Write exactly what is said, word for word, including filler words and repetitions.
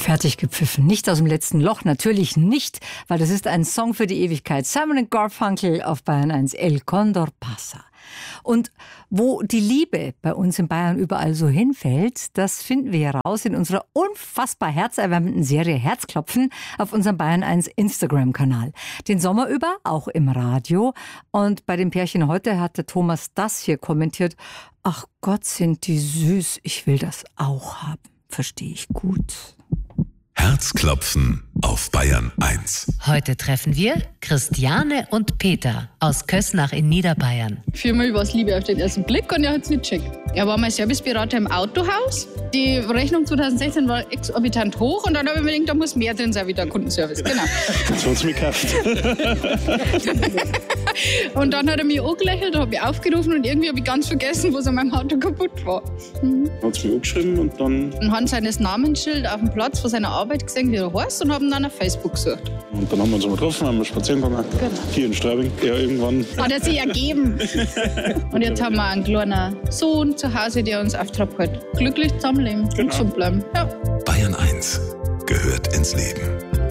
Fertig gepfiffen. Nicht aus dem letzten Loch, natürlich nicht, weil das ist ein Song für die Ewigkeit. Simon and Garfunkel auf Bayern eins, El Condor Pasa. Und wo die Liebe bei uns in Bayern überall so hinfällt, das finden wir heraus in unserer unfassbar herzerwärmenden Serie Herzklopfen auf unserem Bayern eins Instagram-Kanal. Den Sommer über, auch im Radio. Und bei dem Pärchen heute hat der Thomas das hier kommentiert. Ach Gott, sind die süß, ich will das auch haben. Verstehe ich gut. Herzklopfen auf Bayern eins. Heute treffen wir Christiane und Peter aus Kösnach in Niederbayern. Viermal war es Liebe auf den ersten Blick und er hat es nicht checkt. Er war mein Serviceberater im Autohaus. Die Rechnung zwanzig sechzehn war exorbitant hoch und dann habe ich mir gedacht, da muss mehr drin sein wie der Kundenservice. Genau. So hat es mich gekauft. Und dann hat er mich angelächelt, habe ich aufgerufen und irgendwie habe ich ganz vergessen, was an meinem Auto kaputt war. Mhm. Hat es mich angeschrieben und dann... Und haben seines Namensschild auf dem Platz von seiner Arbeit gesehen, wie er heißt, und haben ihn dann auf Facebook gesucht. Und dann haben wir uns einmal getroffen, haben wir spazieren gegangen. Genau. Hier in Straubing. Ja, irgendwann. Hat er sich ergeben. Und jetzt haben wir einen kleinen Sohn zu Hause, der uns auftragt hat. Glücklich zusammenleben Genau. und gesund bleiben. Ja. Bayern eins gehört ins Leben.